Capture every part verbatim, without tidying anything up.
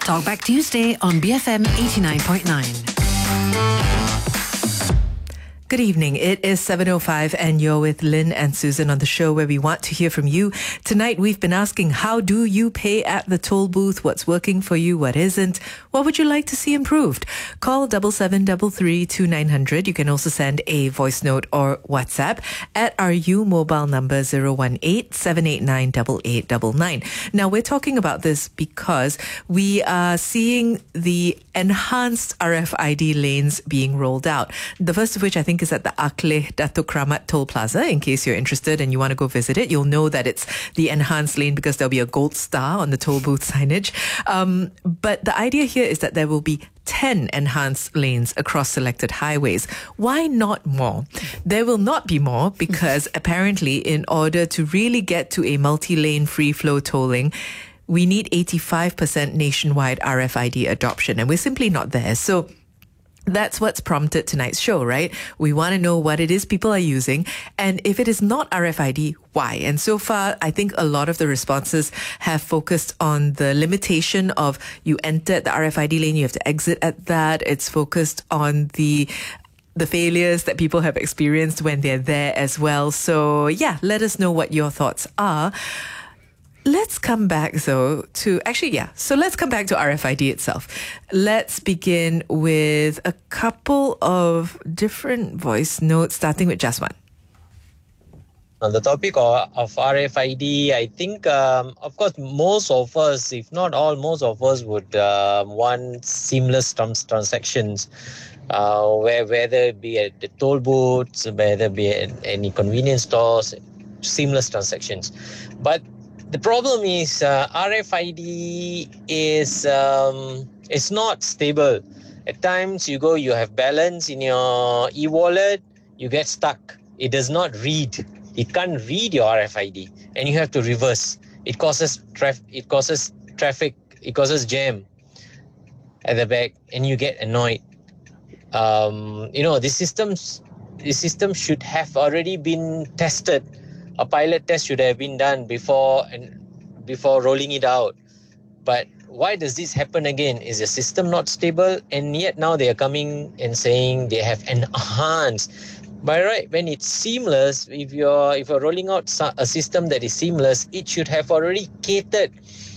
Talkback Tuesday on B F M eighty-nine point nine. Good evening. It is seven oh five and you're with Lynn and Susan on the show where we want to hear from you. Tonight we've been asking, how do you pay at the toll booth? What's working for you? What isn't? What would you like to see improved? Call seven seven three three two nine zero zero. You can also send a voice note or WhatsApp at our U mobile number zero one eight seven eight nine eight eight nine nine. Now we're talking about this because we are seeing the enhanced R F I D lanes being rolled out. The first of which I think is at the Akleh Datuk Kramat Toll Plaza. In case you're interested and you want to go visit it, you'll know that it's the enhanced lane because there'll be a gold star on the toll booth signage. Um, but the idea here is that there will be ten enhanced lanes across selected highways. Why not more? There will not be more because apparently in order to really get to a multi-lane free flow tolling, we need eighty-five percent nationwide R F I D adoption, and we're simply not there. So that's what's prompted tonight's show, right? We want to know what it is people are using, and if it is not R F I D, why? And so far, I think a lot of the responses have focused on the limitation of you entered the R F I D lane, you have to exit at that. It's focused on the the failures that people have experienced when they're there as well. So yeah, let us know what your thoughts are. Let's come back, though, to... Actually, yeah. So let's come back to R F I D itself. Let's begin with a couple of different voice notes, starting with Jaswan. On the topic of, of R F I D, I think, um, of course, most of us, if not all, most of us would uh, want seamless trans- transactions, uh, where whether it be at the toll booths, whether it be at any convenience stores, seamless transactions. But the problem is uh, R F I D is um, it's not stable. At times you go, you have balance in your e-wallet, you get stuck. It does not read. It can't read your R F I D, and you have to reverse. It causes traf- It causes traffic. It causes jam at the back, and you get annoyed. Um, you know, the systems, the system should have already been tested. A pilot test should have been done before and before rolling it out. But why does this happen again? Is the system not stable? And yet now they are coming and saying they have enhanced. By right, when it's seamless, if you're if you're rolling out a system that is seamless, it should have already catered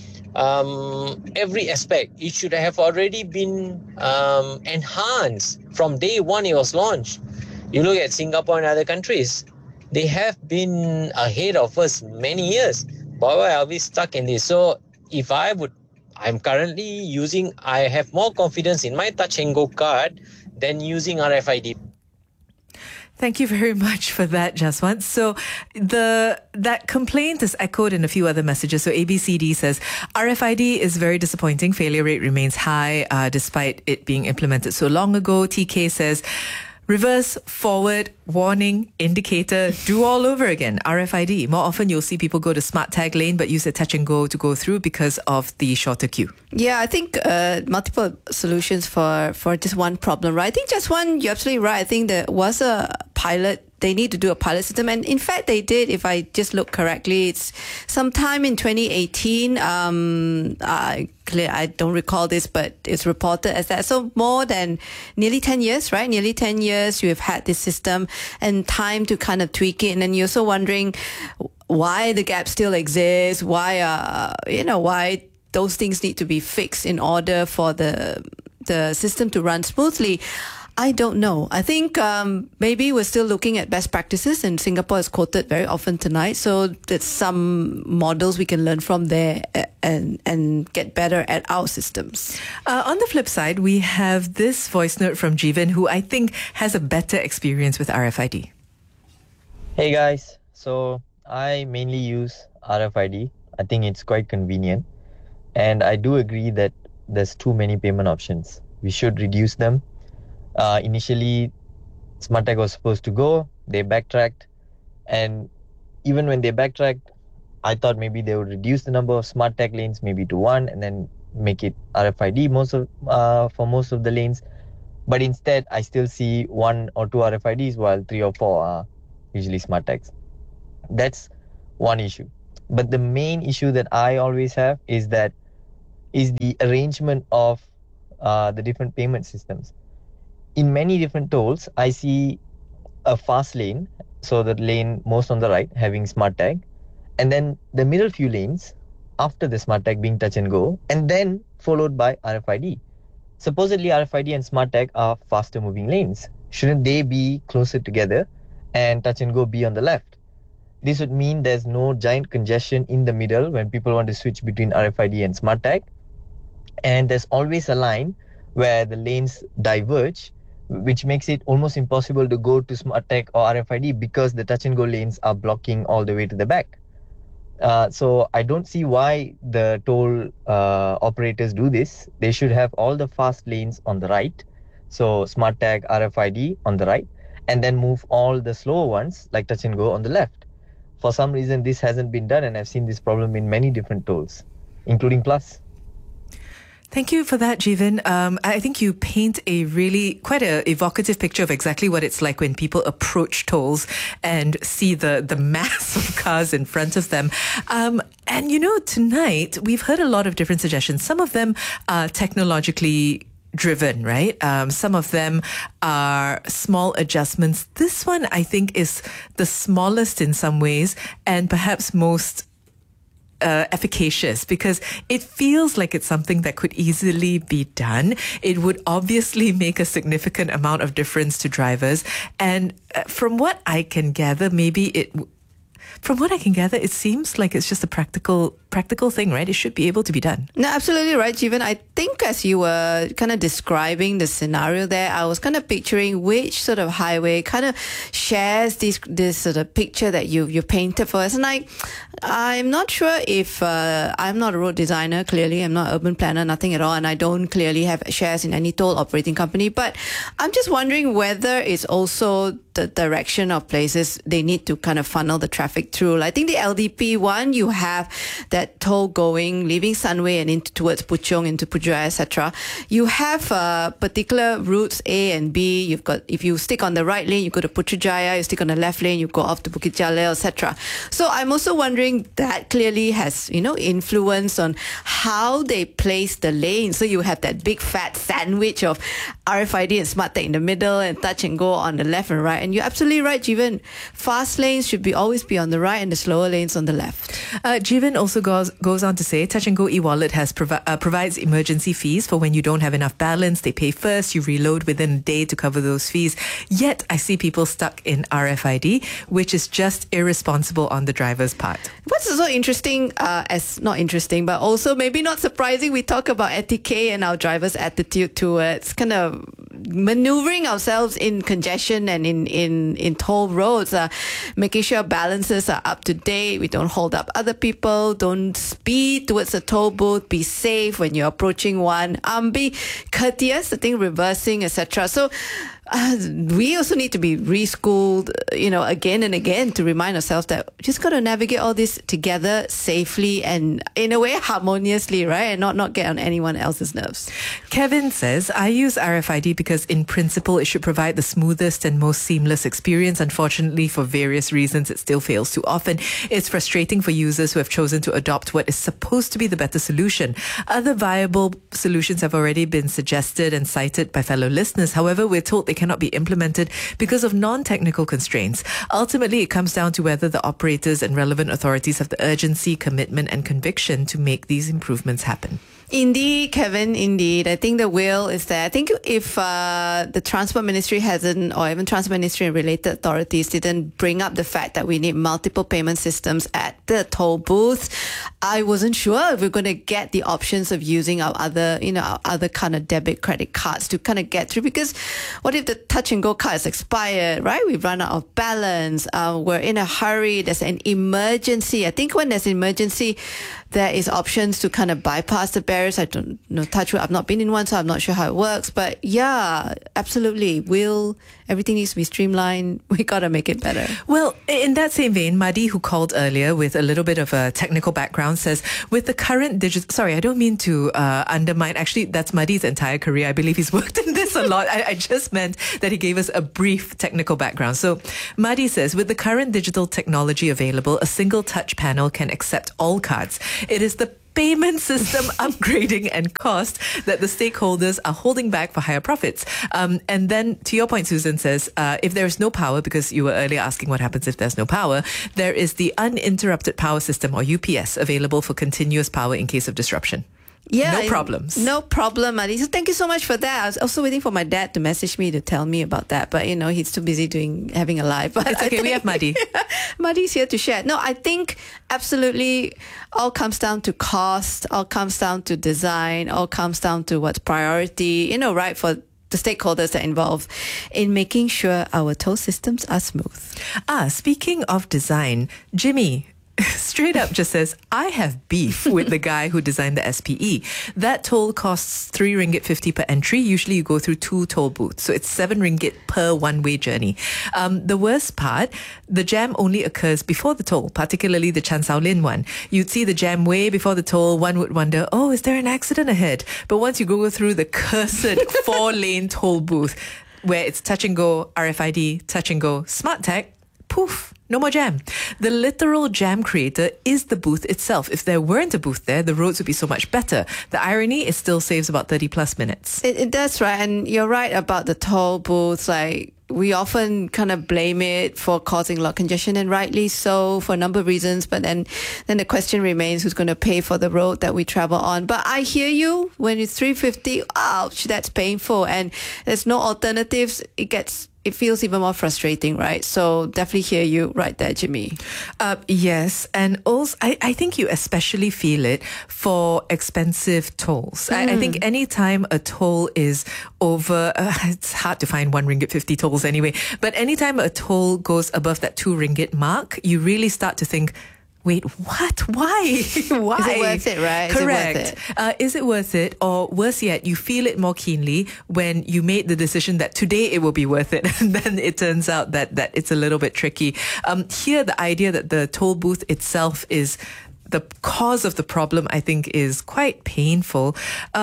um, every aspect. It should have already been um, enhanced from day one it was launched. You look at Singapore and other countries. They have been ahead of us many years. But why are we stuck in this? So if I would, I'm currently using, I have more confidence in my Touch and Go card than using R F I D. Thank you very much for that, Jaswant. So the that complaint is echoed in a few other messages. So A B C D says, R F I D is very disappointing. Failure rate remains high uh, despite it being implemented so long ago. T K says, reverse, forward, warning, indicator, do all over again. R F I D. More often you'll see people go to smart tag lane but use a touch and go to go through because of the shorter queue. Yeah, I think uh, multiple solutions for, for just one problem, right? I think just one, you're absolutely right. I think there was a pilot. They need to do a pilot system. And in fact, they did, if I just look correctly. It's sometime in twenty eighteen. Um, I, I don't recall this, but it's reported as that. So more than nearly ten years, right? Nearly ten years you have had this system and time to kind of tweak it. And then you're also wondering why the gap still exists, why, uh, you know, why those things need to be fixed in order for the the system to run smoothly. I don't know. I think um, maybe we're still looking at best practices, and Singapore is quoted very often tonight. So there's some models we can learn from there and and get better at our systems. Uh, on the flip side, we have this voice note from Jeevan, who I think has a better experience with R F I D. Hey guys, so I mainly use R F I D. I think it's quite convenient, and I do agree that there's too many payment options. We should reduce them. Uh, initially, SmartTag was supposed to go, they backtracked, and even when they backtracked, I thought maybe they would reduce the number of SmartTag lanes maybe to one and then make it R F I D most of uh, for most of the lanes. But instead, I still see one or two R F I Ds while three or four are usually SmartTags. That's one issue. But the main issue that I always have is that is the arrangement of uh, the different payment systems. In many different tolls, I see a fast lane, so the lane most on the right having smart tag, and then the middle few lanes after the smart tag being touch and go, and then followed by R F I D. Supposedly R F I D and smart tag are faster moving lanes. Shouldn't they be closer together and touch and go be on the left? This would mean there's no giant congestion in the middle when people want to switch between R F I D and smart tag, and there's always a line where the lanes diverge, which makes it almost impossible to go to smart tag or R F I D because the touch and go lanes are blocking all the way to the back. Uh, so I don't see why the toll uh, operators do this. They should have all the fast lanes on the right, so smart tag, R F I D on the right, and then move all the slower ones like touch and go on the left. For some reason this hasn't been done, and I've seen this problem in many different tolls, including Plus. Thank you for that, Jeevan. Um, I think you paint a really quite a evocative picture of exactly what it's like when people approach tolls and see the, the mass of cars in front of them. Um, and, you know, tonight we've heard a lot of different suggestions. Some of them are technologically driven, right? Um, some of them are small adjustments. This one, I think, is the smallest in some ways and perhaps most Uh, efficacious, because it feels like it's something that could easily be done. It would obviously make a significant amount of difference to drivers. And uh, from what I can gather, maybe it, from what I can gather, it seems like it's just a practical practical thing, right? It should be able to be done. No, absolutely right, Jeevan. I think as you were kind of describing the scenario there, I was kind of picturing which sort of highway kind of shares this this sort of picture that you you painted for us. And I, I'm not sure if uh, I'm not a road designer. Clearly, I'm not an urban planner, nothing at all, and I don't clearly have shares in any toll operating company. But I'm just wondering whether it's also the direction of places they need to kind of funnel the traffic through. I think the L D P one, you have that toll going, leaving Sunway and into towards Puchong, into Pujaya, et cetera. You have uh, particular routes A and B. You've got, if you stick on the right lane, you go to Putrajaya. You stick on the left lane, you go off to Bukit Jalil, et cetera. So I'm also wondering that clearly has, you know, influence on how they place the lane. So you have that big fat sandwich of R F I D and smart tag in the middle and touch and go on the left and right. And you're absolutely right, Jeevan. Fast lanes should be always be on the right and the slower lanes on the left. Uh, Jeevan also goes goes on to say, Touch and Go e-wallet has provi- uh, provides emergency fees for when you don't have enough balance. They pay first, you reload within a day to cover those fees. Yet I see people stuck in R F I D, which is just irresponsible on the driver's part. What's so interesting, uh, as not interesting, but also maybe not surprising, we talk about etiquette and our driver's attitude towards kind of maneuvering ourselves in congestion and in, in, in toll roads, uh, making sure balances are up to date. We don't hold up other people. Don't speed towards the toll booth. Be safe when you're approaching one. Um, be courteous, I think reversing, et cetera. So uh, we also need to be reschooled, you know, again and again to remind ourselves that we just got to navigate all this together safely and in a way harmoniously, right? And not, not get on anyone else's nerves. Kevin says, I use R F I D because in principle it should provide the smoothest and most seamless experience. Unfortunately, for various reasons, it still fails too often. It's frustrating for users who have chosen to adopt what is supposed to be the better solution. Other viable solutions have already been suggested and cited by fellow listeners. However, we're told they cannot be implemented because of non-technical constraints. Ultimately, it comes down to whether the operators and relevant authorities have the urgency, commitment and conviction to make these improvements happen. Indeed, Kevin, indeed. I think the will is there. I think if uh, the Transport Ministry hasn't, or even Transport Ministry and related authorities didn't bring up the fact that we need multiple payment systems at the toll booth, I wasn't sure if we're going to get the options of using our other, you know, our other kind of debit credit cards to kind of get through. Because what if the touch and go card is expired, right? We've run out of balance. Uh, we're in a hurry. There's an emergency. I think when there's an emergency, there is options to kind of bypass the barriers. I don't know, touch wood, I've not been in one, so I'm not sure how it works. But yeah, absolutely. Will everything needs to be streamlined. We got to make it better. Well, in that same vein, Madi, who called earlier with a little bit of a technical background, says, with the current digital... Sorry, I don't mean to uh, undermine. Actually, that's Madi's entire career. I believe he's worked in this a lot. I, I just meant that he gave us a brief technical background. So Madi says, with the current digital technology available, a single touch panel can accept all cards. It is the payment system upgrading and cost that the stakeholders are holding back for higher profits. Um, and then to your point, Susan says, uh, if there is no power, because you were earlier asking what happens if there's no power, there is the uninterrupted power system, or U P S, available for continuous power in case of disruption. Yeah, no problems. No problem, Adi. So thank you so much for that. I was also waiting for my dad to message me to tell me about that, but you know, he's too busy doing having a life. But it's okay, think, we have Muddy. Muddy's here to share. No, I think absolutely all comes down to cost, all comes down to design, all comes down to what's priority, you know, right, for the stakeholders that are involved in making sure our toll systems are smooth. Ah, speaking of design, Jimmy straight up just says, I have beef with the guy who designed the S P E. That toll costs three ringgit fifty per entry. Usually you go through two toll booths. So it's seven ringgit per one-way journey. Um, the worst part, the jam only occurs before the toll, particularly the Chan Sao Lin one. You'd see the jam way before the toll. One would wonder, oh, is there an accident ahead? But once you go through the cursed four-lane toll booth, where it's touch and go, R F I D, touch and go, smart tag, poof, no more jam. The literal jam creator is the booth itself. If there weren't a booth there, the roads would be so much better. The irony, it still saves about thirty plus minutes. It, it does, right? And you're right about the toll booths. Like, we often kind of blame it for causing a lot of congestion, and rightly so, for a number of reasons. But then, then the question remains, who's going to pay for the road that we travel on? But I hear you. When it's three fifty, ouch, that's painful. And there's no alternatives. It gets... It feels even more frustrating, right? So definitely hear you right there, Jimmy. Uh, yes. And also, I, I think you especially feel it for expensive tolls. Mm. I, I think any time a toll is over, uh, it's hard to find one ringgit fifty tolls anyway, but anytime a toll goes above that two ringgit mark, you really start to think, wait, what? Why? Why? Is it worth it, right? Correct. Is it worth it? Uh, is it worth it? Or worse yet, you feel it more keenly when you made the decision that today it will be worth it. And then it turns out that, that it's a little bit tricky. Um, here, the idea that the toll booth itself is the cause of the problem, I think, is quite painful.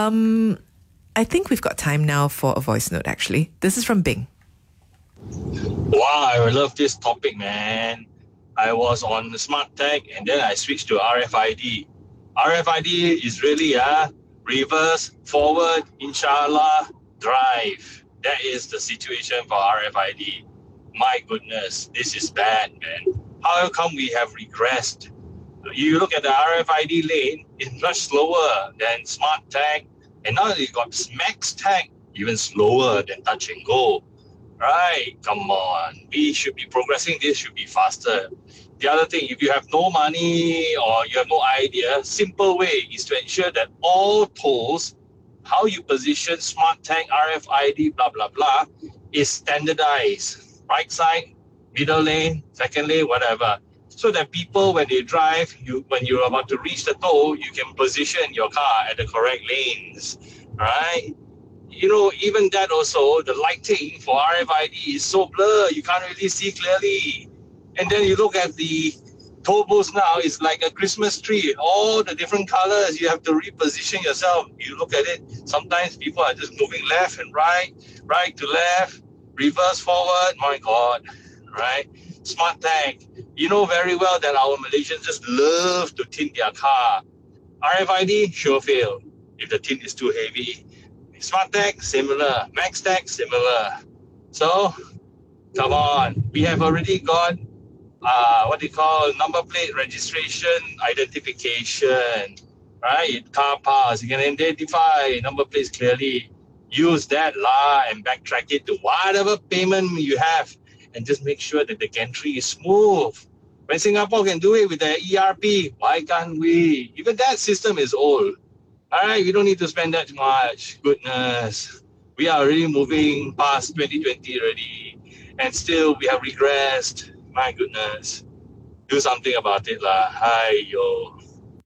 Um, I think we've got time now for a voice note, actually. This is from Bing. Wow, I love this topic, man. I was on the smart tag and then I switched to R F I D. R F I D is really a uh, reverse, forward, inshallah, drive. That is the situation for R F I D. My goodness, this is bad, man. How come we have regressed? You look at the R F I D lane, it's much slower than smart tag. And now you got max tag, even slower than touch and go. Right, come on. We should be progressing. This should be faster. The other thing, if you have no money or you have no idea, simple way is to ensure that all tolls, how you position smart tag, R F I D, blah, blah, blah, is standardized. Right side, middle lane, second lane, whatever. So that people, when they drive, you when you're about to reach the toll, you can position your car at the correct lanes. Right? You know, even that also, the lighting for R F I D is so blurred, you can't really see clearly. And then you look at the toll booths now, it's like a Christmas tree. All the different colors, you have to reposition yourself. You look at it, sometimes people are just moving left and right, right to left, reverse forward, my God, right? Smart tag. You know very well that our Malaysians just love to tint their car. R F I D, sure fail if the tint is too heavy. Smart tag, similar. Max tag, similar. So, come on. We have already got uh, what they call number plate registration identification, right? Car pass. You can identify number plates clearly. Use that lah and backtrack it to whatever payment you have and just make sure that the gantry is smooth. When Singapore can do it with the E R P, why can't we? Even that system is old. All right, we don't need to spend that much. Goodness. We are really moving past twenty twenty already. And still, we have regressed. My goodness. Do something about it, lah. Hi, yo.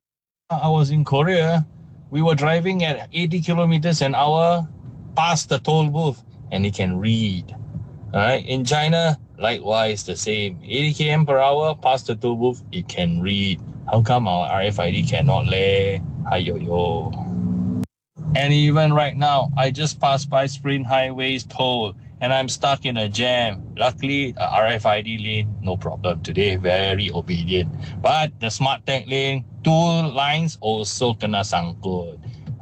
I was in Korea. We were driving at eighty kilometers an hour past the toll booth, and it can read. All right. In China, likewise, the same. eighty kilometers per hour past the toll booth, it can read. How come our R F I D cannot leh? Hiyo yo. And even right now, I just passed by Sprint Highways toll, and I'm stuck in a jam. Luckily, uh, R F I D lane, no problem today, very obedient. But the smart tag lane, two lines also kena sangkut.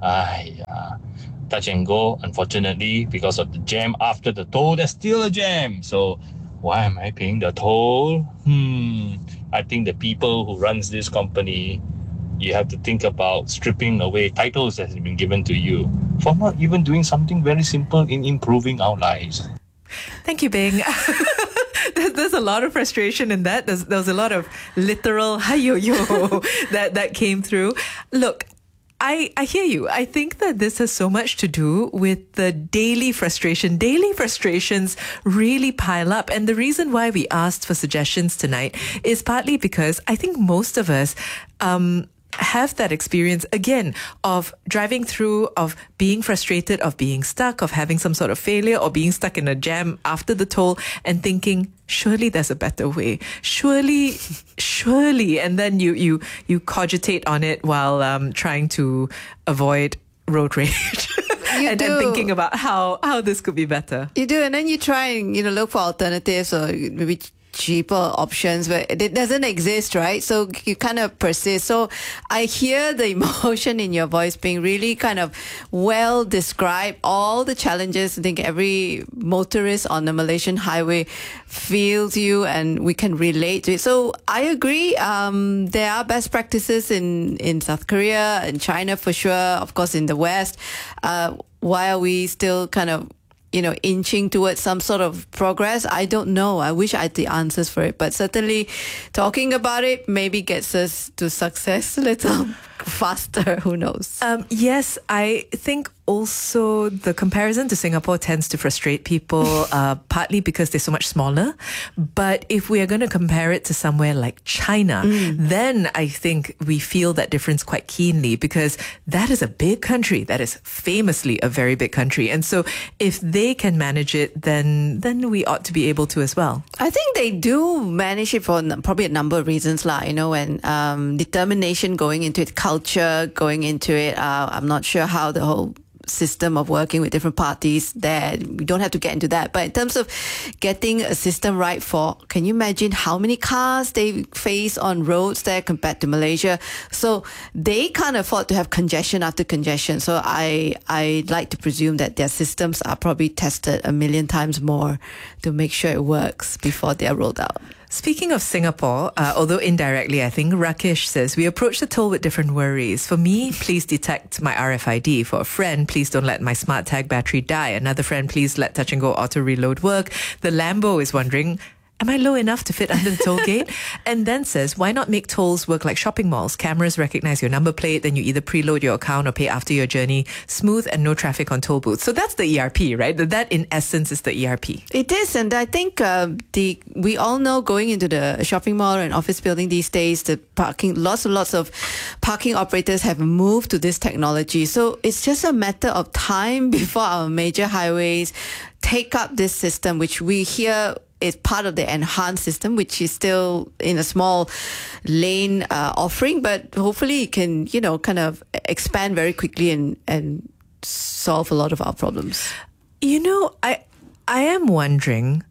Ayah. Touch and go, unfortunately, because of the jam after the toll, there's still a jam. So why am I paying the toll? Hmm. I think the people who runs this company, you have to think about stripping away titles that have been given to you for not even doing something very simple in improving our lives. Thank you, Bing. There's, there's a lot of frustration in that. There's, there was a lot of literal hayo-yo that, that came through. Look, I, I hear you. I think that this has so much to do with the daily frustration. Daily frustrations really pile up. And the reason why we asked for suggestions tonight is partly because I think most of us um, have that experience, again, of driving through, of being frustrated, of being stuck, of having some sort of failure, or being stuck in a jam after the toll and thinking, surely there's a better way. Surely, surely. And then you, you, you cogitate on it while um, trying to avoid road rage. and, and thinking about how, how this could be better. You do, and then you try and, you know, look for alternatives or maybe cheaper options, but it doesn't exist, right? So you kind of persist. So I hear the emotion in your voice being really kind of well described, all the challenges. I think every motorist on the Malaysian highway feels you and we can relate to it. So I agree. Um, there are best practices in, in South Korea and China for sure, of course, in the West. Uh, why are we still kind of you know, inching towards some sort of progress? I don't know. I wish I had the answers for it. But certainly talking about it maybe gets us to success a little faster. Who knows? Um, yes, I think also the comparison to Singapore tends to frustrate people, uh, partly because they're so much smaller. But if we are going to compare it to somewhere like China, mm. then I think we feel that difference quite keenly, because that is a big country. That is famously a very big country. And so if they can manage it, then then we ought to be able to as well. I think they do manage it for probably a number of reasons, lah. You know, and um, determination going into it, culture going into it. Uh, I'm not sure how the whole system of working with different parties there. We don't have to get into that. But in terms of getting a system right for, can you imagine how many cars they face on roads there compared to Malaysia? So they can't afford to have congestion after congestion. So I, I'd like to presume that their systems are probably tested a million times more to make sure it works before they are rolled out. Speaking of Singapore, uh, although indirectly, I think Rakesh says, we approach the toll with different worries. For me, please detect my R F I D. For a friend, please don't let my smart tag battery die. Another friend, please let touch and go auto reload work. The Lambo is wondering, am I low enough to fit under the toll gate? And then says, why not make tolls work like shopping malls? Cameras recognize your number plate, then you either preload your account or pay after your journey. Smooth and no traffic on toll booths. So that's the E R P, right? That in essence is the E R P. It is, and I think uh, the we all know going into the shopping mall or an office building these days, the parking, lots and lots of parking operators have moved to this technology. So it's just a matter of time before our major highways take up this system, which we hear is part of the enhanced system, which is still in a small lane uh, offering, but hopefully it can, you know, kind of expand very quickly and, and solve a lot of our problems. You know, I I am wondering,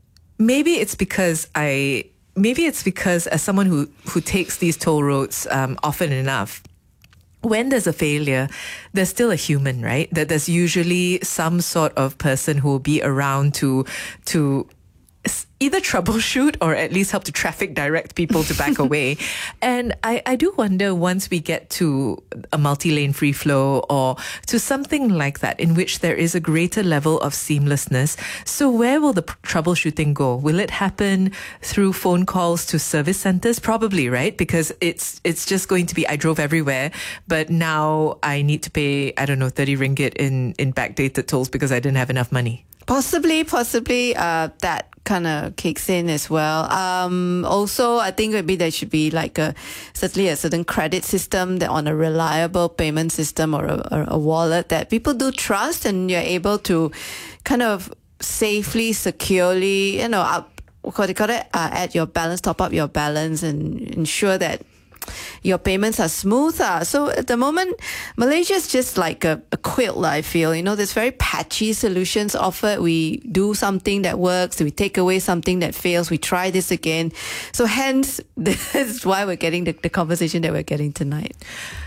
maybe it's because I, maybe it's because as someone who, who takes these toll roads um, often enough, when there's a failure, there's still a human, right? That there's usually some sort of person who will be around to to either troubleshoot or at least help to traffic direct people to back away. And I, I do wonder, once we get to a multi-lane free flow or to something like that in which there is a greater level of seamlessness, so where will the troubleshooting go? Will it happen through phone calls to service centers? Probably, right? Because it's it's just going to be, I drove everywhere, but now I need to pay, I don't know, thirty ringgit in, in backdated tolls because I didn't have enough money. Possibly, possibly uh, that kind of kicks in as well. Um, also, I think maybe there should be like a certainly a certain credit system that on a reliable payment system or a, or a wallet that people do trust, and you're able to kind of safely, securely, you know, up, what do you call it, uh, add your balance, top up your balance, and ensure that your payments are smoother. So at the moment, Malaysia is just like a, a quilt, I feel. You know, there's very patchy solutions offered. We do something that works, we take away something that fails, we try this again. So hence, this is why we're getting the, the conversation that we're getting tonight.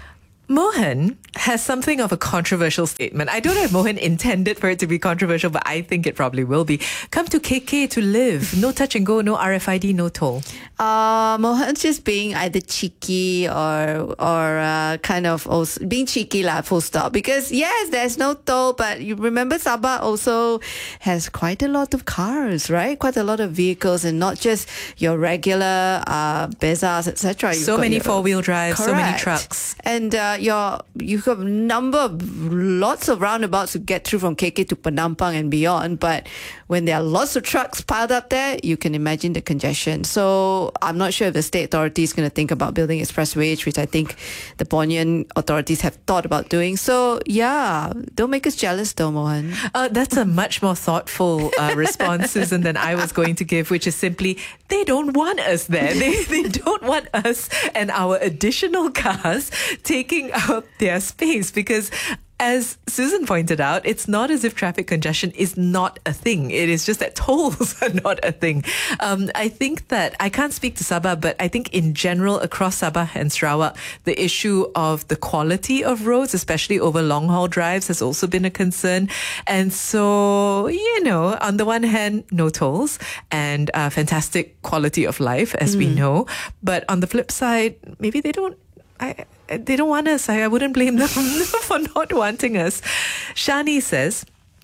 Mohan has something of a controversial statement. I don't know if Mohan intended for it to be controversial, but I think it probably will be. Come to K K to live. No touch and go, no R F I D, no toll. Uh, Mohan's just being either cheeky or or uh, kind of also being cheeky lah, full stop. Because yes, there's no toll, but you remember Sabah also has quite a lot of cars, right? Quite a lot of vehicles, and not just your regular uh, Bezas, et cetera. So many four-wheel drives, so many trucks. And uh, your you've got a number of lots of roundabouts to get through from K K to Penampang and beyond, but when there are lots of trucks piled up there, you can imagine the congestion. So I'm not sure if the state authority is going to think about building expressways, which I think the Bornean authorities have thought about doing. So yeah, don't make us jealous though, Mohan. Uh, that's a much more thoughtful uh, response, Susan, than I was going to give, which is simply, they don't want us there. They, they don't want us and our additional cars taking up their space, because as Susan pointed out, it's not as if traffic congestion is not a thing. It is just that tolls are not a thing. Um, I think that, I can't speak to Sabah, but I think in general across Sabah and Sarawak, the issue of the quality of roads, especially over long-haul drives, has also been a concern. And so, you know, on the one hand, no tolls and uh, fantastic quality of life, as mm. we know. But on the flip side, maybe they don't... I, they don't want us. I, I wouldn't blame them for not wanting us. Shani says,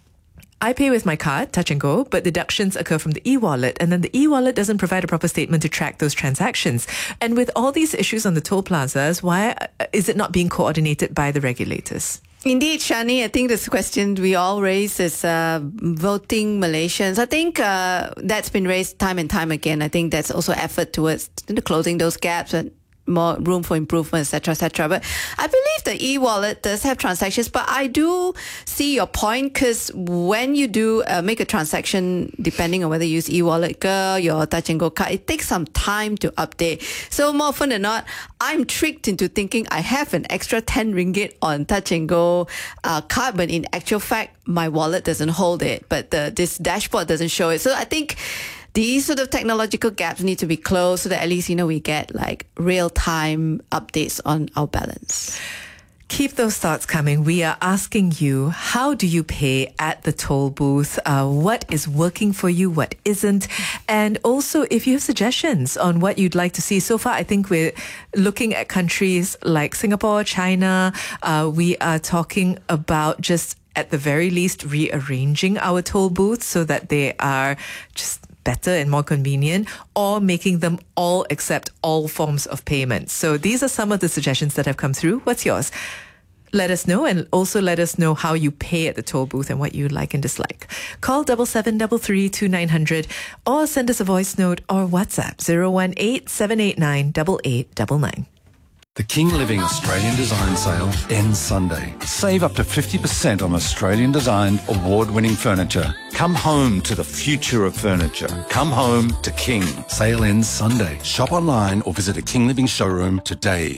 I pay with my card, touch and go, but deductions occur from the e-wallet, and then the e-wallet doesn't provide a proper statement to track those transactions. And with all these issues on the toll plazas, why is it not being coordinated by the regulators? Indeed, Shani, I think this question we all raise is uh, voting Malaysians. I think uh, that's been raised time and time again. I think that's also effort towards closing those gaps and more room for improvement, et cetera, et cetera. But I believe the e-wallet does have transactions, but I do see your point, because when you do uh, make a transaction, depending on whether you use e-wallet ke, your touch and go card, it takes some time to update. So more often than not, I'm tricked into thinking I have an extra ten ringgit on touch and go uh, card, but in actual fact, my wallet doesn't hold it, but the, this dashboard doesn't show it. So I think these sort of technological gaps need to be closed so that at least, you know, we get like real-time updates on our balance. Keep those thoughts coming. We are asking you, how do you pay at the toll booth? Uh, what is working for you? What isn't? And also, if you have suggestions on what you'd like to see. So far, I think we're looking at countries like Singapore, China. Uh, we are talking about just, at the very least, rearranging our toll booths so that they are just better and more convenient, or making them all accept all forms of payment. So these are some of the suggestions that have come through. What's yours? Let us know, and also let us know how you pay at the toll booth and what you like and dislike. Call double seven double three two nine hundred, or send us a voice note or WhatsApp zero one eight seven eight nine eight eight nine nine. The King Living Australian Design Sale ends Sunday. Save up to fifty percent on Australian designed, award-winning furniture. Come home to the future of furniture. Come home to King. Sale ends Sunday. Shop online or visit a King Living showroom today.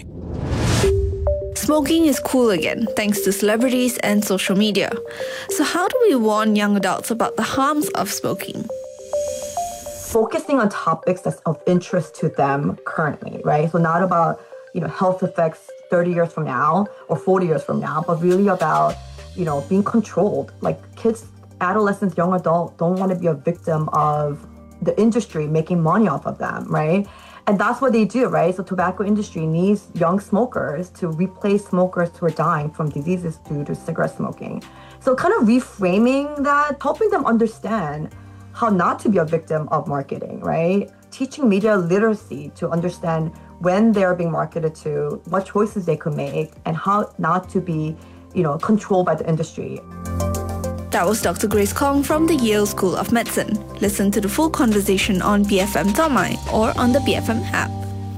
Smoking is cool again, thanks to celebrities and social media. So how do we warn young adults about the harms of smoking? Focusing on topics that's of interest to them currently, right? So not about you know, health effects thirty years from now or forty years from now, but really about, you know, being controlled. Like kids, adolescents, young adults don't want to be a victim of the industry making money off of them, right? And that's what they do, right? So tobacco industry needs young smokers to replace smokers who are dying from diseases due to cigarette smoking. So kind of reframing that, helping them understand how not to be a victim of marketing, right? Teaching media literacy to understand when they're being marketed to, what choices they could make, and how not to be, you know, controlled by the industry. That was Doctor Grace Kong from the Yale School of Medicine. Listen to the full conversation on B F M Tamai or on the B F M app.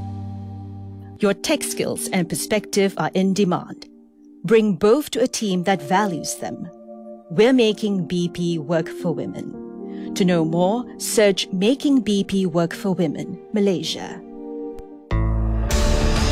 Your tech skills and perspective are in demand. Bring both to a team that values them. We're making B P work for women. To know more, search Making B P Work for Women, Malaysia.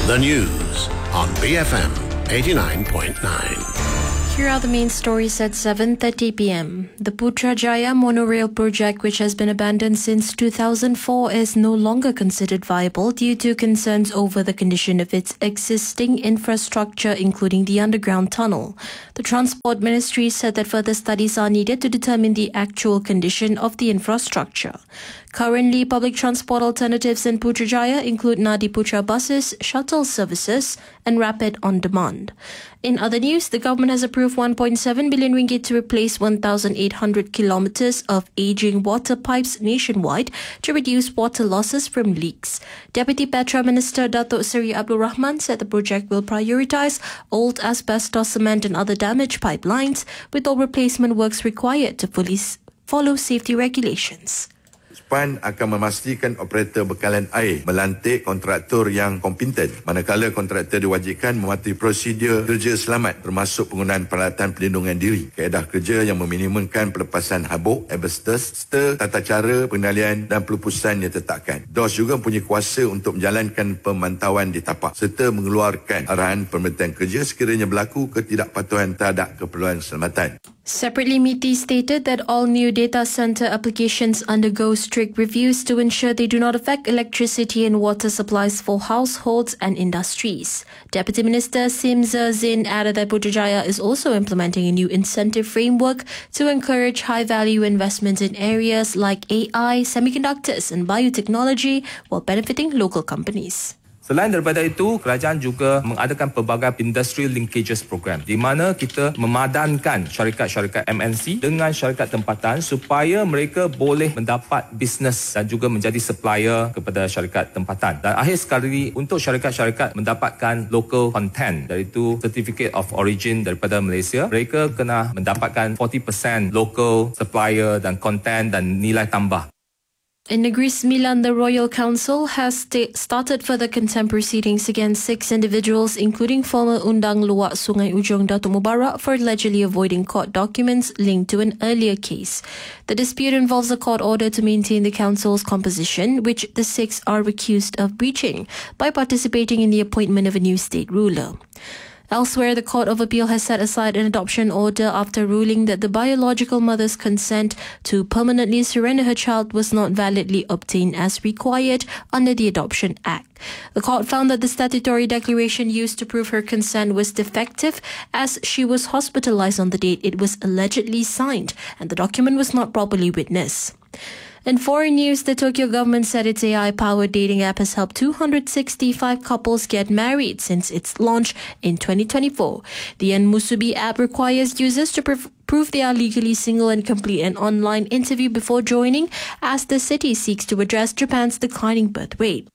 The news on B F M eighty-nine point nine. Here are the main stories at seven thirty p.m. The Putrajaya monorail project, which has been abandoned since two thousand four, is no longer considered viable due to concerns over the condition of its existing infrastructure, including the underground tunnel. The Transport Ministry said that further studies are needed to determine the actual condition of the infrastructure. Currently, public transport alternatives in Putrajaya include Nadi Putra buses, shuttle services, and Rapid On Demand. In other news, the government has approved one point seven billion ringgit to replace one thousand eight hundred kilometres of ageing water pipes nationwide to reduce water losses from leaks. Deputy Petra Minister Datuk Seri Abdul Rahman said the project will prioritise old asbestos cement and other damaged pipelines, with all replacement works required to fully follow safety regulations. P A N akan memastikan operator bekalan air melantik kontraktor yang kompeten, manakala kontraktor diwajibkan mematuhi prosedur kerja selamat termasuk penggunaan peralatan pelindungan diri, kaedah kerja yang meminimumkan pelepasan habuk, asbestos, serta tata cara pengendalian dan pelupusan yang ditetapkan. D O S juga mempunyai kuasa untuk menjalankan pemantauan di tapak serta mengeluarkan arahan pemberhentian kerja sekiranya berlaku ketidakpatuhan terhadap keperluan keselamatan. Separately, M I T I stated that all new data center applications undergo strict reviews to ensure they do not affect electricity and water supplies for households and industries. Deputy Minister Simza Zin added that Putrajaya is also implementing a new incentive framework to encourage high-value investments in areas like A I, semiconductors and biotechnology while benefiting local companies. Selain daripada itu, kerajaan juga mengadakan pelbagai industry linkages program di mana kita memadankan syarikat-syarikat M N C dengan syarikat tempatan supaya mereka boleh mendapat bisnes dan juga menjadi supplier kepada syarikat tempatan. Dan akhir sekali, untuk syarikat-syarikat mendapatkan local content, iaitu Certificate of Origin daripada Malaysia, mereka kena mendapatkan forty percent local supplier dan content dan nilai tambah. In Negeri Sembilan, the Royal Council has sta- started further contempt proceedings against six individuals, including former Undang Luwak Sungai Ujong Datuk Mubarak, for allegedly avoiding court documents linked to an earlier case. The dispute involves a court order to maintain the council's composition, which the six are accused of breaching by participating in the appointment of a new state ruler. Elsewhere, the Court of Appeal has set aside an adoption order after ruling that the biological mother's consent to permanently surrender her child was not validly obtained as required under the Adoption Act. The court found that the statutory declaration used to prove her consent was defective as she was hospitalized on the date it was allegedly signed and the document was not properly witnessed. In foreign news, the Tokyo government said its A I-powered dating app has helped two hundred sixty-five couples get married since its launch in twenty twenty-four. The Enmusubi app requires users to pr- prove they are legally single and complete an online interview before joining, as the city seeks to address Japan's declining birth rate.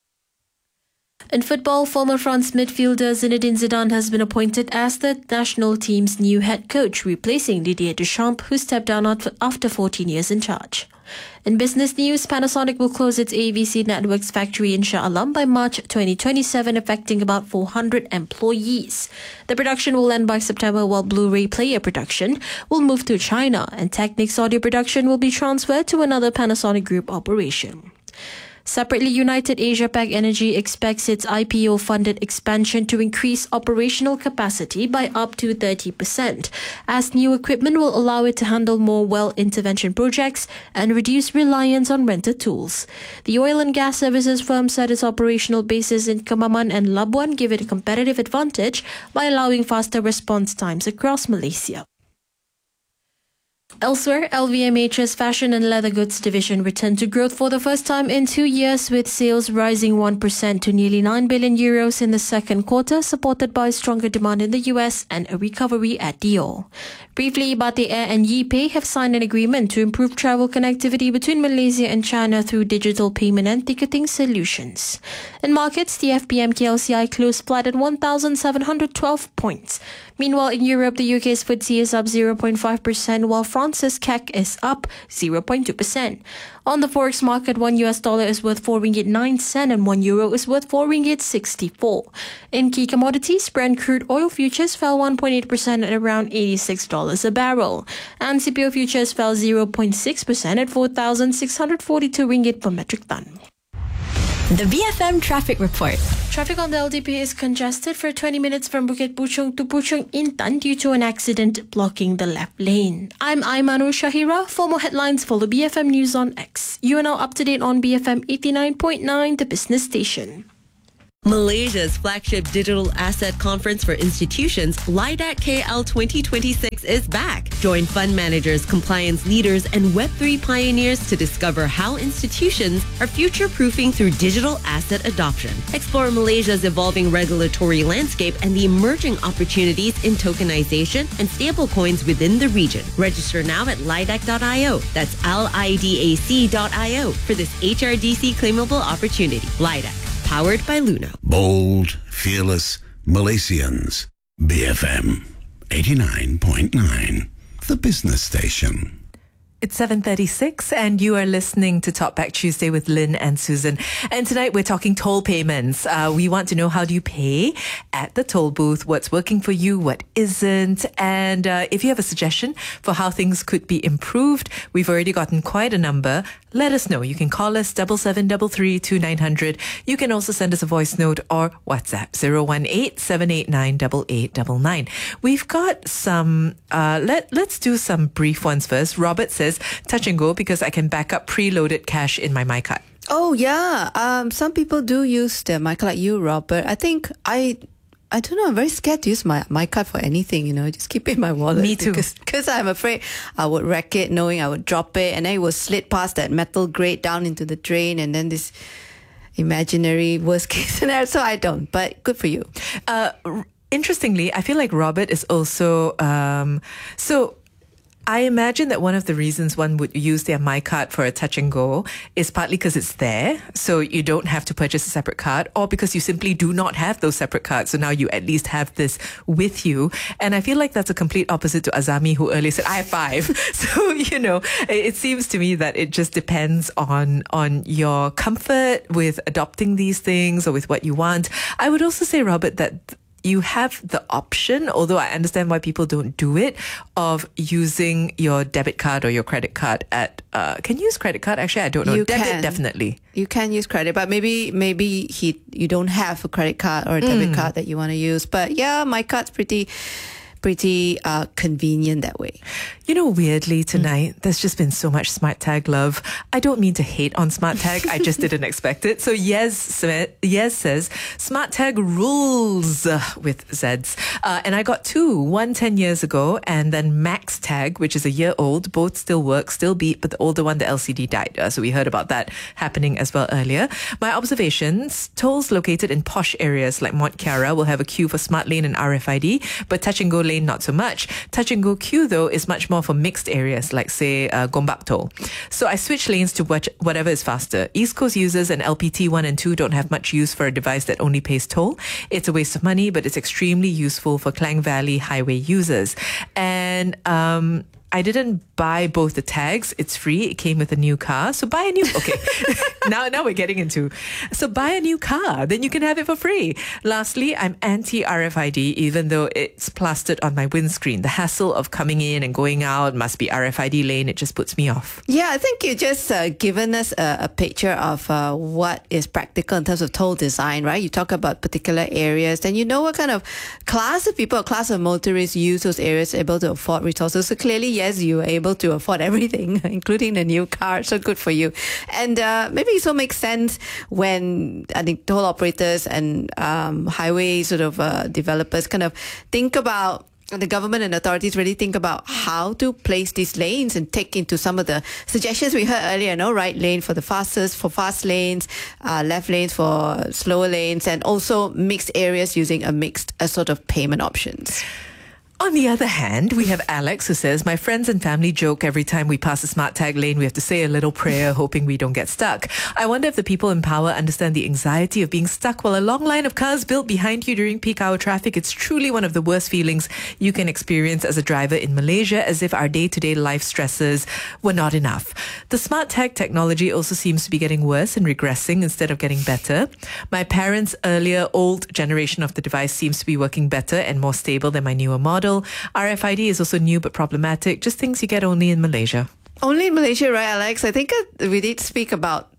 In football, former France midfielder Zinedine Zidane has been appointed as the national team's new head coach, replacing Didier Deschamps, who stepped down after fourteen years in charge. In business news, Panasonic will close its A V C Networks factory in Shah Alam by March twenty twenty-seven, affecting about four hundred employees. The production will end by September, while Blu-ray player production will move to China, and Technics audio production will be transferred to another Panasonic Group operation. Separately, United Asia Pac Energy expects its I P O-funded expansion to increase operational capacity by up to thirty percent, as new equipment will allow it to handle more well intervention projects and reduce reliance on rented tools. The oil and gas services firm said its operational bases in Kemaman and Labuan give it a competitive advantage by allowing faster response times across Malaysia. Elsewhere, L V M H's fashion and leather goods division returned to growth for the first time in two years, with sales rising one percent to nearly nine billion euros in the second quarter, supported by stronger demand in the U S and a recovery at Dior. Briefly, Bate Air and YeePay have signed an agreement to improve travel connectivity between Malaysia and China through digital payment and ticketing solutions. In markets, the F P M K L C I closed flat at one thousand seven hundred twelve points. Meanwhile, in Europe, the U K's F T S E is up zero point five percent, while France's C A C is up zero point two percent. On the forex market, one U S dollar is worth four ringgit nine cent and one euro is worth four ringgit sixty-four. In key commodities, Brent crude oil futures fell one point eight percent at around eighty-six dollars a barrel, and C P O futures fell zero point six percent at four thousand six hundred forty-two ringgit per metric ton. The B F M Traffic Report. Traffic on the L D P is congested for twenty minutes from Bukit Puchong to Puchong Intan due to an accident blocking the left lane. I'm Aimanur Shahira. For more headlines, follow B F M News on X. You are now up to date on B F M eighty-nine point nine, the business station. Malaysia's flagship digital asset conference for institutions, LIDAC K L twenty twenty-six, is back. Join fund managers, compliance leaders, and Web three pioneers to discover how institutions are future-proofing through digital asset adoption. Explore Malaysia's evolving regulatory landscape and the emerging opportunities in tokenization and stablecoins within the region. Register now at lidac dot io. That's L I D A C dot I O for this H R D C claimable opportunity. LIDAC. Powered by Luna. Bold, fearless Malaysians. B F M eighty-nine point nine, the business station. It's seven thirty-six and you are listening to Talkback Tuesday with Lynn and Susan. And tonight we're talking toll payments. Uh, we want to know, how do you pay at the toll booth? What's working for you? What isn't? And uh, if you have a suggestion for how things could be improved, we've already gotten quite a number. Let us know. You can call us seven seven three three, two nine zero zero. You can also send us a voice note or WhatsApp zero one eight, seven eight nine, eight eight nine nine. We've got some, uh, let, let's do some brief ones first. Robert says, touch and go because I can back up preloaded cash in my MyCard. Oh, yeah. Um, some people do use the MyCard, like you, Robert. I think I... I don't know, I'm very scared to use my, my card for anything, you know, just keep it in my wallet. Me too. Because, because I'm afraid I would wreck it, knowing I would drop it, and then it will slid past that metal grate down into the drain, and then this imaginary worst case scenario. So I don't, but good for you. Uh, interestingly, I feel like Robert is also, um, so... I imagine that one of the reasons one would use their MyCard for a touch and go is partly because it's there, so you don't have to purchase a separate card, or because you simply do not have those separate cards, so now you at least have this with you. And I feel like that's a complete opposite to Azami, who earlier said, I have five. So, you know, it seems to me that it just depends on, on your comfort with adopting these things or with what you want. I would also say, Robert, that you have the option, although I understand why people don't do it, of using your debit card or your credit card at, uh, can you use credit card? Actually, I don't know. You Debit, can. definitely. You can use credit, but maybe maybe he you don't have a credit card or a debit Mm. card that you want to use. But yeah, my card's pretty... pretty uh, convenient that way. You know, weirdly tonight, mm. there's just been so much Smart Tag love. I don't mean to hate on Smart Tag. I just didn't expect it. So Yez, Yez says, Smart Tag rules uh, with Zeds. Uh, and I got two, one ten years ago, and then Max Tag, which is a year old. Both still work, still beat, but the older one, the L C D died. Uh, so we heard about that happening as well earlier. My observations, tolls located in posh areas like Mont Kiara will have a queue for Smart Lane and R F I D, but Touch and Go Lane not so much. Touch and Go queue, though, is much more for mixed areas like, say, uh, Gombak Toll. So I switch lanes to what, whatever is faster. East Coast users and L P T one and two don't have much use for a device that only pays toll. It's a waste of money, but it's extremely useful for Klang Valley highway users. And um, I didn't buy both the tags. It's free. It came with a new car. So buy a new... Okay. now, now we're getting into... So buy a new car. Then you can have it for free. Lastly, I'm anti-R F I D, even though it's plastered on my windscreen. The hassle of coming in and going out must be R F I D lane. It just puts me off. Yeah, I think you just uh, given us a, a picture of uh, what is practical in terms of toll design, right? You talk about particular areas, then you know what kind of class of people, class of motorists use those areas able to afford resources. So clearly, yes, you are able to afford everything, including the new car. So good for you. And uh, maybe it also makes sense when I think toll operators and um, highway sort of uh, developers kind of think about, the government and authorities really think about how to place these lanes and take into some of the suggestions we heard earlier, no? Right lane for the fastest, for fast lanes, uh, left lanes for slower lanes, and also mixed areas using a mixed uh, sort of payment options. On the other hand, we have Alex who says, my friends and family joke every time we pass a Smart Tag lane, we have to say a little prayer hoping we don't get stuck. I wonder if the people in power understand the anxiety of being stuck while a long line of cars built behind you during peak hour traffic. It's truly one of the worst feelings you can experience as a driver in Malaysia, as if our day-to-day life stresses were not enough. The Smart Tag technology also seems to be getting worse and regressing instead of getting better. My parents' earlier old generation of the device seems to be working better and more stable than my newer model. R F I D is also new but problematic, just things you get only in Malaysia. Only in Malaysia, right, Alex? I think we did speak about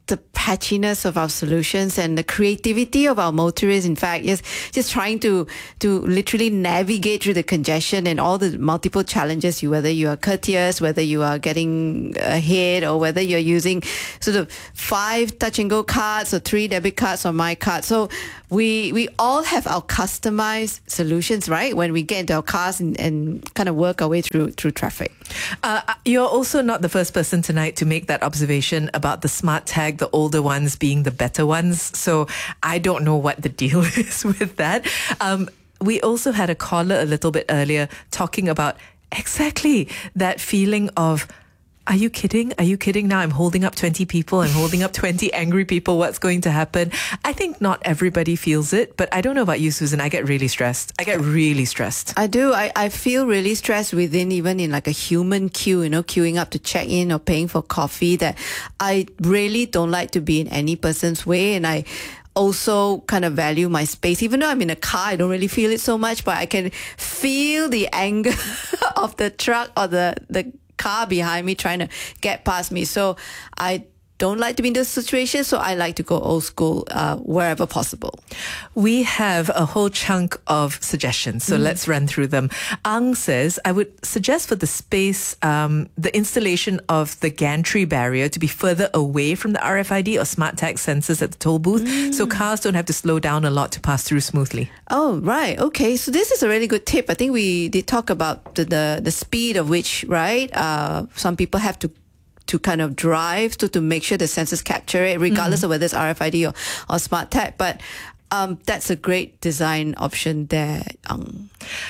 the patchiness of our solutions and the creativity of our motorists. In fact, yes, just trying to to literally navigate through the congestion and all the multiple challenges. You whether you are courteous, whether you are getting ahead, or whether you're using sort of five touch and go cards or three debit cards on my card. So we we all have our customized solutions, right? When we get into our cars and, and kind of work our way through through traffic. Uh, you're also not the first person tonight to make that observation about the smart tag, the older ones being the better ones. So I don't know what the deal is with that. Um, we also had a caller a little bit earlier talking about exactly that feeling of, are you kidding? Are you kidding? Now I'm holding up twenty people. I'm holding up twenty angry people. What's going to happen? I think not everybody feels it, but I don't know about you, Susan. I get really stressed. I get really stressed. I do. I, I feel really stressed within, even in like a human queue, you know, queuing up to check in or paying for coffee, that I really don't like to be in any person's way. And I also kind of value my space. Even though I'm in a car, I don't really feel it so much, but I can feel the anger of the truck or the, the car behind me trying to get past me. So I don't like to be in this situation, so I like to go old school uh, wherever possible. We have a whole chunk of suggestions, so mm. let's run through them. Ang says, I would suggest for the space, um, the installation of the gantry barrier to be further away from the R F I D or smart tag sensors at the toll booth, mm. so cars don't have to slow down a lot to pass through smoothly. Oh, right. Okay. So this is a really good tip. I think we did talk about the, the, the speed of which, right, uh, some people have to to kind of drive to, to make sure the sensors capture it, regardless mm-hmm. of whether it's R F I D or, or smart tag. But um, that's a great design option there. Um,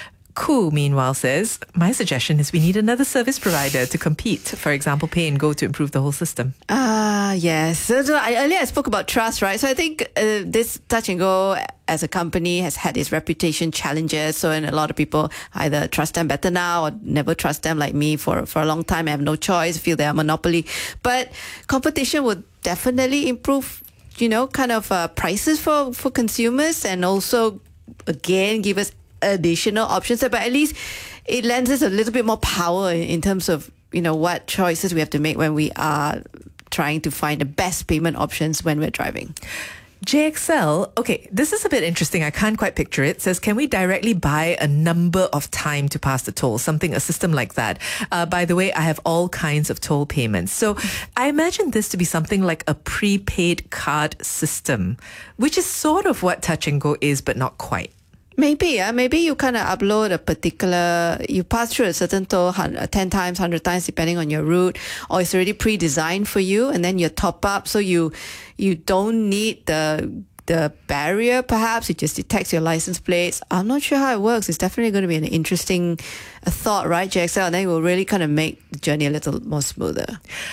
Ku, meanwhile, says, my suggestion is we need another service provider to compete. For example, Pay and Go to improve the whole system. Ah, uh, yes. So, so I, earlier I spoke about trust, right? So I think uh, this Touch and Go as a company has had its reputation challenges. So, and a lot of people either trust them better now or never trust them, like me for, for a long time. I have no choice, feel they're a monopoly. But competition would definitely improve, you know, kind of uh, prices for, for consumers, and also, again, give us additional options, but at least it lends us a little bit more power in, in terms of, you know, what choices we have to make when we are trying to find the best payment options when we're driving. J X L, okay, this is a bit interesting. I can't quite picture it. Says, can we directly buy a number of time to pass the toll? Something, a system like that. Uh, by the way, I have all kinds of toll payments. So I imagine this to be something like a prepaid card system, which is sort of what Touch and Go is, but not quite. Maybe, yeah. Maybe you kind of upload a particular, you pass through a certain toll ten times, one hundred times, depending on your route, or it's already pre-designed for you, and then you top up. So you, you don't need the, the barrier, perhaps. It just detects your license plates. I'm not sure how it works. It's definitely going to be an interesting uh, thought, right, J X L? And then it will really kind of make the journey a little more smoother.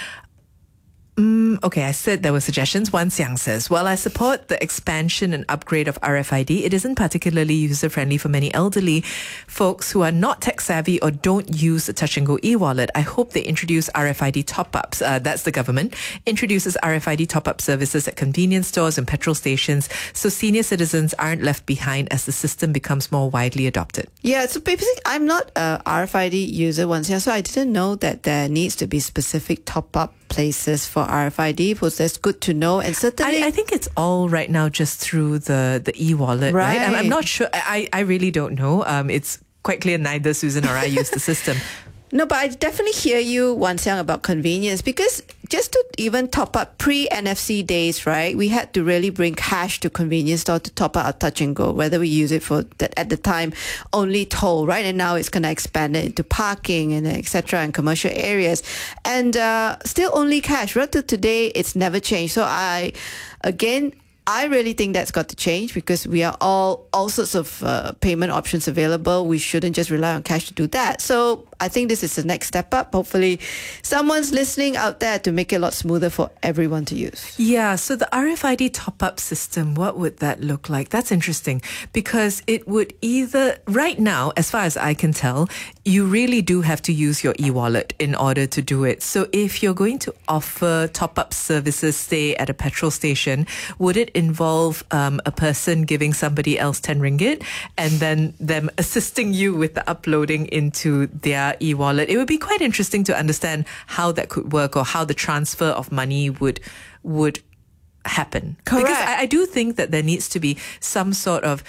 Mm, okay, I said there were suggestions. Wan Xiang says, while I support the expansion and upgrade of R F I D, it isn't particularly user-friendly for many elderly folks who are not tech-savvy or don't use the Touch and Go e-wallet. I hope they introduce R F I D top-ups. Uh, that's the government. Introduces R F I D top-up services at convenience stores and petrol stations so senior citizens aren't left behind as the system becomes more widely adopted. Yeah, so basically, I'm not a R F I D user once, yeah, so I didn't know that there needs to be specific top-up places for R F I D, but that's good to know. And certainly, I, I think it's all right now just through the, the e-wallet, right? right? I'm, I'm not sure. I, I really don't know. Um, it's quite clear neither Susan or I use the system. No, but I definitely hear you, Wan Xiang, about convenience, because just to even top up pre-N F C days, right, we had to really bring cash to convenience store to top up our Touch and Go, whether we use it for, that at the time, only toll, right? And now it's going to expand it into parking and et cetera and commercial areas. And uh, still only cash. Right to today, it's never changed. So I, again, I really think that's got to change, because we are all all sorts of uh, payment options available. We shouldn't just rely on cash to do that. So I think this is the next step up. Hopefully someone's listening out there to make it a lot smoother for everyone to use. Yeah, so the R F I D top-up system, what would that look like? That's interesting, because it would either, right now, as far as I can tell, you really do have to use your e-wallet in order to do it. So if you're going to offer top-up services, say at a petrol station, would it involve um, a person giving somebody else ten ringgit and then them assisting you with the uploading into their e-wallet? It would be quite interesting to understand how that could work, or how the transfer of money would would happen. Correct. Because I, I do think that there needs to be some sort of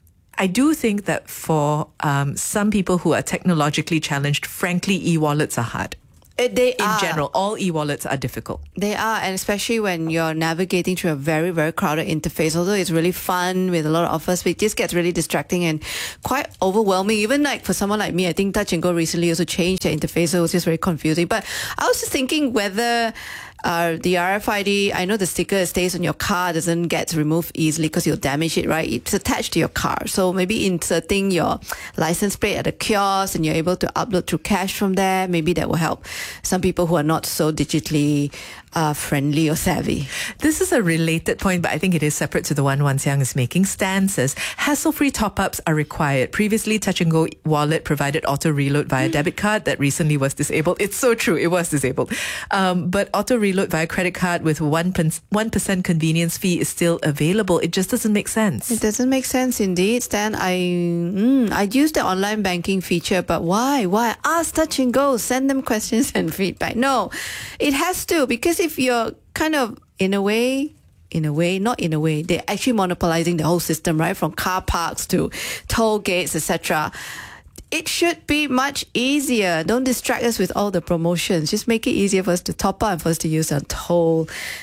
I do think that for um, some people who are technologically challenged, frankly, e-wallets are hard. It, they In are. general, all e-wallets are difficult. They are, and especially when you're navigating through a very, very crowded interface. Although it's really fun with a lot of offers, it just gets really distracting and quite overwhelming. Even like for someone like me, I think Touch and Go recently also changed their interface, so it was just very confusing. But I was just thinking whether uh, the R F I D, I know the sticker stays on your car, doesn't get removed easily because you'll damage it, right? It's attached to your car. So maybe inserting your license plate at a kiosk and you're able to upload through cash from there, maybe that will help some people who are not so digitally uh, friendly or savvy. This is a related point, but I think it is separate to the one Wan Xiang is making. Stan says, hassle-free top-ups are required. Previously, Touch and Go wallet provided auto-reload via debit card that recently was disabled. It's so true, it was disabled. Um, but auto-reload via credit card with one percent convenience fee is still available. It just doesn't make sense. It doesn't make sense indeed, Stan. I mm, I use the online banking feature, but why? Why? Ask Touch and Go, send them questions and feedback. No, it has to, because if you're kind of, in a way, in a way, not in a way, they're actually monopolizing the whole system, right? From car parks to toll gates, et cetera. It should be much easier. Don't distract us with all the promotions. Just make it easier for us to top up and for us to use our toll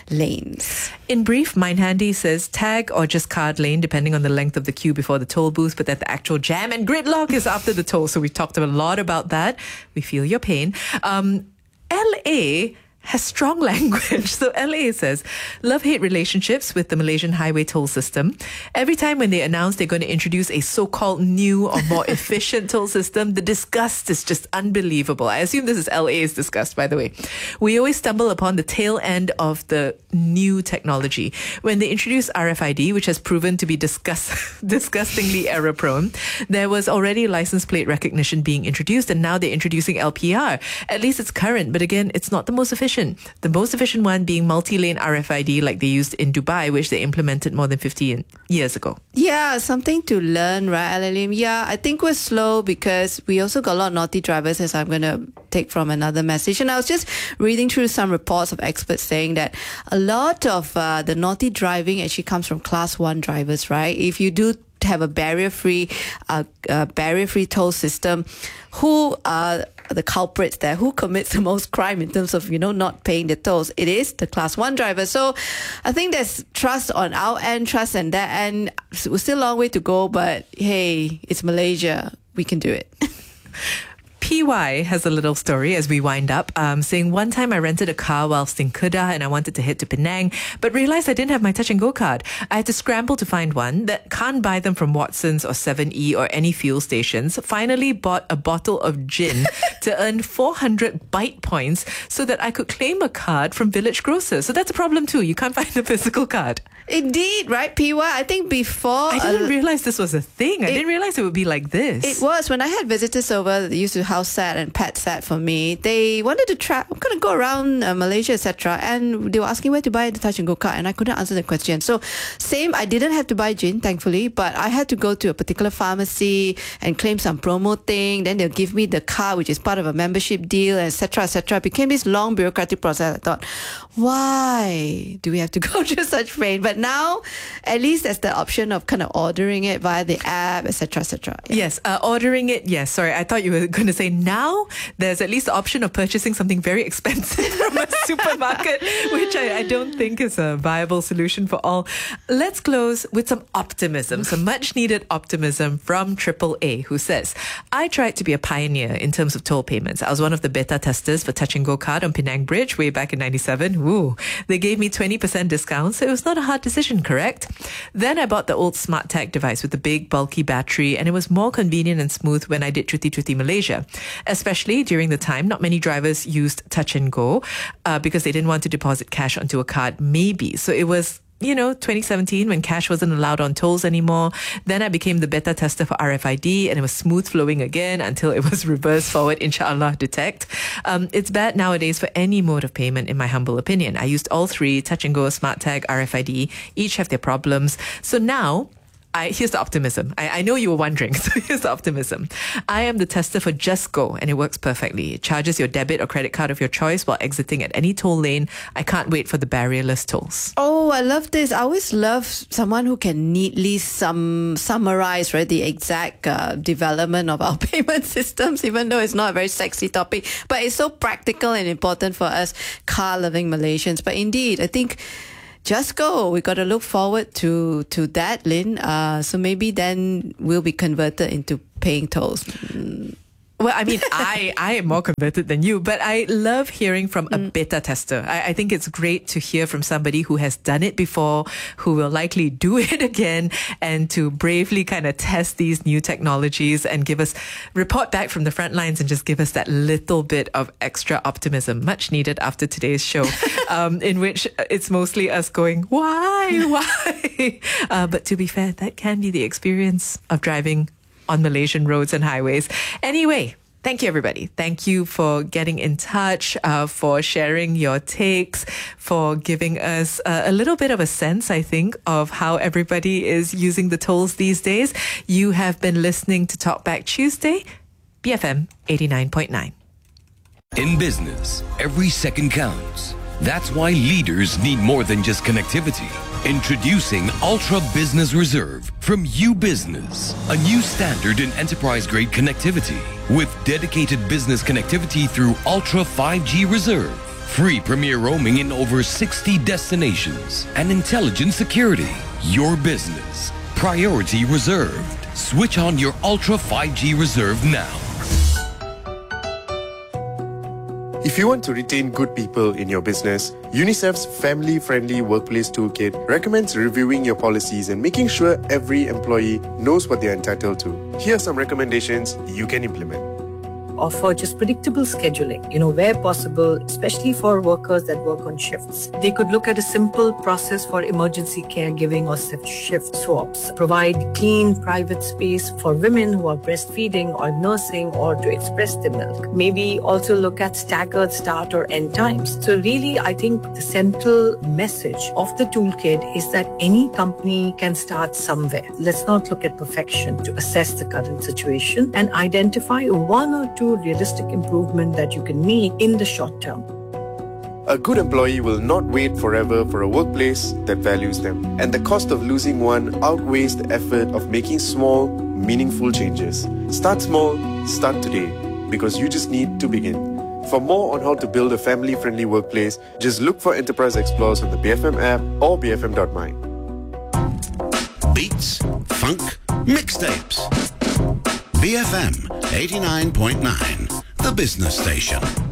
lanes. In brief, MindHandy says tag or just card lane, depending on the length of the queue before the toll booth, but that the actual jam and gridlock is after the toll. So we've talked a lot about that. We feel your pain. Um, L A has strong language. So L A says, love-hate relationships with the Malaysian highway toll system. Every time when they announce they're going to introduce a so-called new or more efficient toll system, the disgust is just unbelievable. I assume this is L A's disgust, by the way. We always stumble upon the tail end of the new technology. When they introduced R F I D, which has proven to be disgust- disgustingly error-prone, there was already license plate recognition being introduced, and now they're introducing L P R. At least it's current, but again, it's not the most efficient. The most efficient one being multi-lane R F I D like they used in Dubai, which they implemented more than fifty years ago. Yeah, something to learn, right, Alalim? Yeah, I think we're slow because we also got a lot of naughty drivers, as I'm going to take from another message. And I was just reading through some reports of experts saying that a lot of uh, the naughty driving actually comes from class one drivers, right? If you do have a barrier-free, uh, uh, barrier-free toll system, who are the culprits there? Who commits the most crime in terms of, you know, not paying the tolls? It is the class one driver. So I think there's trust on our end, trust on that end. We're still a long way to go, but hey, it's Malaysia. We can do it. P Y has a little story as we wind up, um, saying, one time I rented a car whilst in Kedah and I wanted to head to Penang, but realized I didn't have my Touch and Go card. I had to scramble to find one. That can't buy them from Watson's or seven E or any fuel stations. Finally bought a bottle of gin to earn four hundred Byte points so that I could claim a card from Village Grocers. So that's a problem too. You can't find a physical card. Indeed, right, P Y? I think before... I didn't uh, realize this was a thing. I it, didn't realize it would be like this. It was. When I had visitors over, they used to house sat and pet sat for me. They wanted to try, I'm going to go around uh, Malaysia, et cetera. And they were asking where to buy the Touch and Go card, and I couldn't answer the question. So, same, I didn't have to buy gin, thankfully, but I had to go to a particular pharmacy and claim some promo thing. Then they'll give me the card, which is part of a membership deal, et cetera, et cetera. It became this long bureaucratic process. I thought, why do we have to go through such pain? But now, at least there's the option of kind of ordering it via the app, et cetera, et cetera. Yeah. Yes, uh, ordering it, yes. Sorry, I thought you were going to say now there's at least the option of purchasing something very expensive from a supermarket, which I, I don't think is a viable solution for all. Let's close with some optimism, some much needed optimism from Triple A, who says, I tried to be a pioneer in terms of toll payments. I was one of the beta testers for Touch and Go card on Penang Bridge way back in ninety-seven. Woo! They gave me twenty percent discount, so it was not a hard decision, correct? Then I bought the old Smart Tag device with the big bulky battery, and it was more convenient and smooth when I did Truthi Truthi Malaysia. Especially during the time, not many drivers used Touch and Go uh, because they didn't want to deposit cash onto a card, maybe. So it was, you know, twenty seventeen when cash wasn't allowed on tolls anymore. Then I became the beta tester for R F I D and it was smooth flowing again until it was reverse forward, inshallah, detect. Um, it's bad nowadays for any mode of payment, in my humble opinion. I used all three, Touch and Go, Smart Tag, R F I D. Each have their problems. So now, I, here's the optimism. I, I know you were wondering, so here's the optimism. I am the tester for Just Go, and it works perfectly. It charges your debit or credit card of your choice while exiting at any toll lane. I can't wait for the barrierless tolls. Oh, I love this. I always love someone who can neatly sum, summarize, right, the exact uh, development of our payment systems, even though it's not a very sexy topic. But it's so practical and important for us car-loving Malaysians. But indeed, I think Just Go, we got to look forward to to that, Lynn. Uh, so maybe then we'll be converted into paying tolls. Mm. Well, I mean, I, I am more converted than you, but I love hearing from a beta tester. I, I think it's great to hear from somebody who has done it before, who will likely do it again, and to bravely kind of test these new technologies and give us, report back from the front lines and just give us that little bit of extra optimism, much needed after today's show, um, in which it's mostly us going, why, why? Uh, but to be fair, that can be the experience of driving on Malaysian roads and highways. Anyway, thank you, everybody. Thank you for getting in touch, uh, for sharing your takes, for giving us uh, a little bit of a sense, I think, of how everybody is using the tolls these days. You have been listening to Talkback Tuesday, B F M eighty-nine point nine. In business, every second counts. That's why leaders need more than just connectivity. Introducing Ultra Business Reserve from U-Business, a new standard in enterprise-grade connectivity with dedicated business connectivity through Ultra five G Reserve, free premier roaming in over sixty destinations, and intelligent security. Your business, priority reserved. Switch on your Ultra five G Reserve now. If you want to retain good people in your business, UNICEF's family-friendly workplace toolkit recommends reviewing your policies and making sure every employee knows what they're entitled to. Here are some recommendations you can implement. Offer just predictable scheduling, you know, where possible, especially for workers that work on shifts. They could look at a simple process for emergency caregiving or shift swaps. Provide clean, private space for women who are breastfeeding or nursing or to express their milk. Maybe also look at staggered start or end times. So really, I think the central message of the toolkit is that any company can start somewhere. Let's not look at perfection to assess the current situation and identify one or two realistic improvement that you can make in the short term. A good employee will not wait forever for a workplace that values them, and the cost of losing one outweighs the effort of making small, meaningful changes. Start small, start today, because you just need to begin. For more on how to build a family-friendly workplace, just look for Enterprise Explorers on the B F M app or b f m dot my. Beats, funk, mixtapes. B F M eighty-nine point nine, the business station.